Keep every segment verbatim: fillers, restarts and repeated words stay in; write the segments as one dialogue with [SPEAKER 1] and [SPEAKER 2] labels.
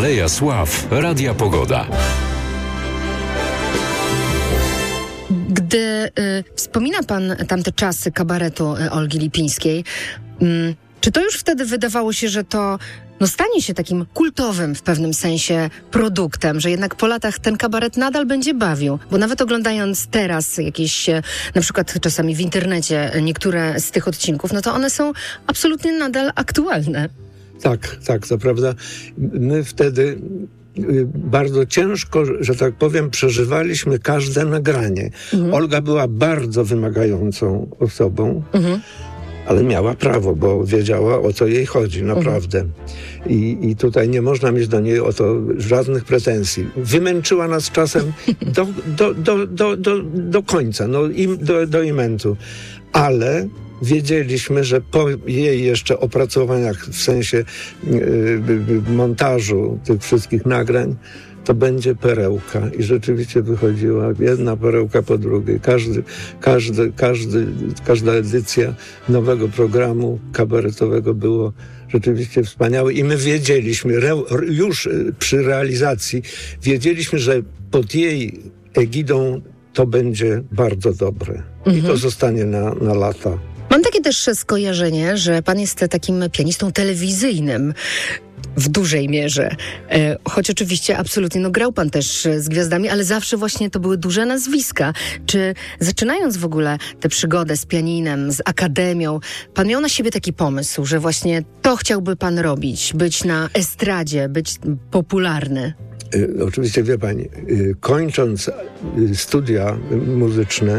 [SPEAKER 1] Aleja Sław Radia Pogoda.
[SPEAKER 2] Gdy y, wspomina pan tamte czasy kabaretu y, Olgi Lipińskiej, y, czy to już wtedy wydawało się, że to no, stanie się takim kultowym w pewnym sensie produktem, że jednak po latach ten kabaret nadal będzie bawił? Bo nawet oglądając teraz jakieś, na przykład czasami w internecie niektóre z tych odcinków, no to one są absolutnie nadal aktualne.
[SPEAKER 3] Tak, tak, to prawda. My wtedy bardzo ciężko, że tak powiem, przeżywaliśmy każde nagranie. Mhm. Olga była bardzo wymagającą osobą, mhm. ale miała prawo, bo wiedziała, o co jej chodzi, naprawdę. Mhm. I, I tutaj nie można mieć do niej o to żadnych pretensji. Wymęczyła nas czasem do, do, do, do, do, do końca, no, im, do, do imentu. Ale wiedzieliśmy, że po jej jeszcze opracowaniach w sensie yy, montażu tych wszystkich nagrań, to będzie perełka. I rzeczywiście wychodziła jedna perełka po drugiej. Każdy, każdy, każdy, każda edycja nowego programu kabaretowego było rzeczywiście wspaniałe. I my wiedzieliśmy, re, już przy realizacji, wiedzieliśmy, że pod jej egidą to będzie bardzo dobre. Mhm. I to zostanie na, na lata.
[SPEAKER 2] Mam takie też skojarzenie, że pan jest takim pianistą telewizyjnym w dużej mierze. E, choć oczywiście absolutnie, no grał pan też z gwiazdami, ale zawsze właśnie to były duże nazwiska. Czy zaczynając w ogóle tę przygodę z pianinem, z akademią, pan miał na siebie taki pomysł, że właśnie to chciałby pan robić, być na estradzie, być popularny?
[SPEAKER 3] E, oczywiście wie pani, e, kończąc studia muzyczne,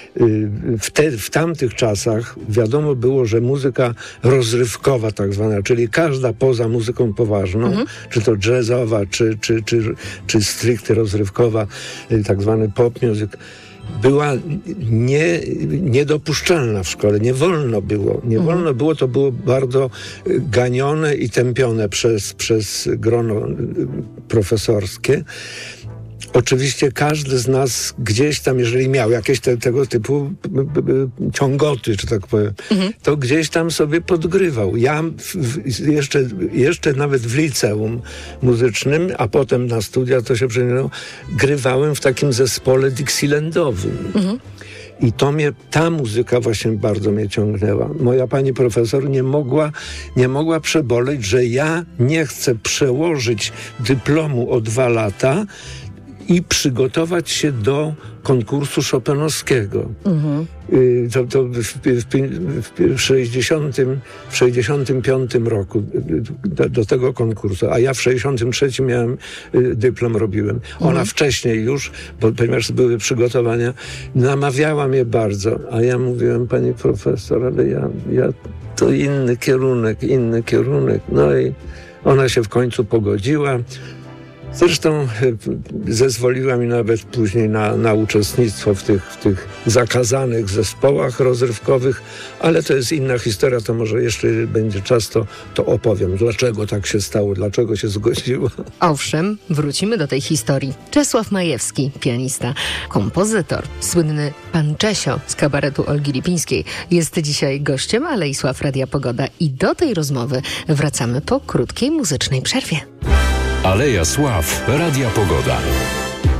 [SPEAKER 3] W, te, w tamtych czasach wiadomo było, że muzyka rozrywkowa tak zwana, czyli każda poza muzyką poważną, mhm. czy to jazzowa, czy, czy, czy, czy stricte rozrywkowa, tak zwany pop music, była nie, niedopuszczalna w szkole. Nie wolno było. Nie mhm. wolno było, to było bardzo ganione i tępione przez, przez grono profesorskie. Oczywiście każdy z nas gdzieś tam, jeżeli miał jakieś te, tego typu b, b, b, ciągoty, czy tak powiem, mhm. to gdzieś tam sobie podgrywał. Ja w, w, jeszcze, jeszcze nawet w liceum muzycznym, a potem na studia to się przeniosło, grywałem w takim zespole Dixielandowym. Mhm. I to mnie, ta muzyka właśnie bardzo mnie ciągnęła. Moja pani profesor nie mogła, nie mogła przeboleć, że ja nie chcę przełożyć dyplomu o dwa lata i przygotować się do konkursu chopinowskiego. Mhm. To, to w, w, w, sześćdziesiątym, w sześćdziesiątym piątym roku do, do tego konkursu, a ja w sześćdziesiątym trzecim miałem dyplom, robiłem. Ona mhm. wcześniej już, bo, ponieważ były przygotowania, namawiała mnie bardzo, a ja mówiłem, pani profesor, ale ja, ja to inny kierunek, inny kierunek. No i ona się w końcu pogodziła. Zresztą zezwoliła mi nawet później na, na uczestnictwo w tych, w tych zakazanych zespołach rozrywkowych, ale to jest inna historia, to może jeszcze będzie czas, to, to opowiem, dlaczego tak się stało, dlaczego się zgodziła.
[SPEAKER 2] Owszem, wrócimy do tej historii. Czesław Majewski, pianista, kompozytor, słynny pan Czesio z kabaretu Olgi Lipińskiej, jest dzisiaj gościem Alei Sław Radia Pogoda i do tej rozmowy wracamy po krótkiej muzycznej przerwie.
[SPEAKER 1] Aleja Sław Radia Pogoda.